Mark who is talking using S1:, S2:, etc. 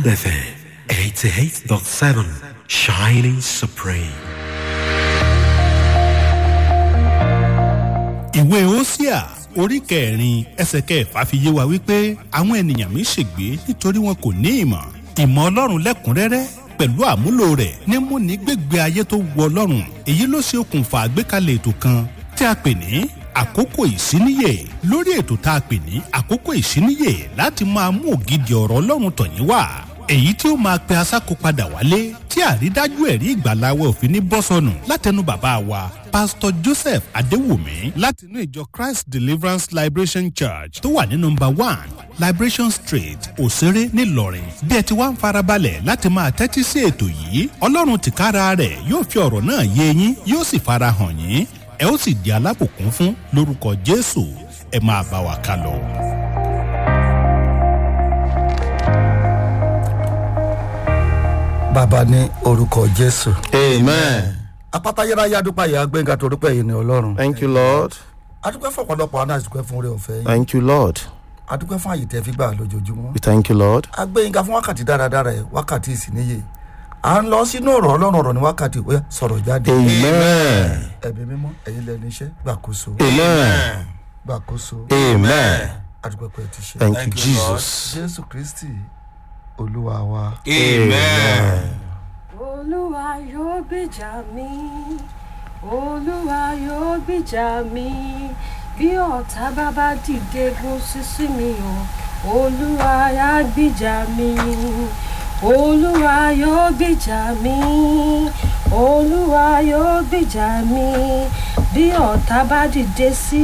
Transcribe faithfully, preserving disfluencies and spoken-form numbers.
S1: Diamond F M eighty-eight point seven, shining supreme.
S2: Ìwé Hósíà orí kẹrin ẹsẹ̀ kẹfà fi yé wa wípé àwọn ènìyàn mi ṣègbé nítorí wọn kò ní ìmọ̀. Ìmọ̀ Ọlọ́run lẹ́kùnrẹ́rẹ́ pẹ̀lú àmúlò rẹ̀ ní mú ní gbégbé ayé tó wọ Ọlọ́run. Èyí ló ṣe okùnfà àgbékalẹ̀ ètò kan tí a pè ní àkókò ìsíníyè. Lórí ètò tá a pè ní àkókò ìsíníyè láti máa mú ògidì ọ̀rọ̀ Ọlọ́run tọ̀yín wá. Èyí tí ó máa pe asáko padà wálé tí àrídájú ẹ̀rí ìgbàláwọ̀ òfin ní bọ́sọ̀nù látẹnu bàbá wa Pastor Joseph Adéwùmí látinú ìjọ Christ Deliverance Liberation Church tó wà ní nọ́mbà one Liberation Street Òṣèré nílọrin. Bí ẹ ti wá ń farabalẹ̀ láti máa tẹ́tí sí ètò yìí, Ọlọ́run tìkára rẹ̀ yóò fi ọ̀rọ̀ náà yé yín, yóò sì farahàn yín, ẹ ó sì di alábùkún fún lórúkọ Jésù. Ẹ máa bá wa ká lọ.
S3: Bàbá ní orúkọ Jésù.
S4: Amen.
S3: Apáta yẹ́ráyá dúpẹ́ yìí agbẹ́ngà tó dúpẹ́ yìí ní Ọlọ́run.
S4: Thank you, Lord.
S3: Adúpẹ́ fún ọ̀pọ̀lọpọ̀ àná àdúpẹ́ fún oore ọ̀fẹ́ yìí.
S4: Thank you, Lord.
S3: Adúpẹ́ fún àyè tẹ́ fi gbà lójoojúmọ́.
S4: We thank you, Lord.
S3: Agbẹ́ngà fún wákàtí dáradára ẹ̀ wákàtí ìsìníyè. À ń lọ sínú ọ̀rọ̀ Ọlọ́run ọ̀rọ̀ ní wákàtí ó yá sọ̀rọ̀ jáde.
S4: Amen.
S3: Ẹ̀mí mímọ́ ẹ̀yin lẹ́nu iṣẹ́ gbàkóso.
S4: Amen.
S3: Gbàkóso.
S4: Amen.
S3: Adúpẹ́ pé ẹ ti ṣe.
S4: Thank you, Jesus.
S3: Jésù Kristi Olúwa wa.
S4: Amen.
S5: Olúwa yóò gbèjà mi, Olúwa yóò gbèjà mi, bí ọ̀tá bá bá dìde gun sísí mi o, Olúwa á gbèjà mi, Olúwa yóò gbèjà mi, Olúwa yóò gbèjà mi, bí ọ̀tá bá dìde sí